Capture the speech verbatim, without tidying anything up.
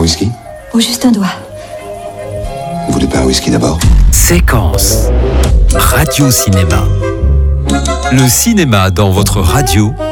whisky? Oh, juste un doigt. Vous voulez pas un whisky d'abord? Séquence Radio Cinéma. Le cinéma dans votre radio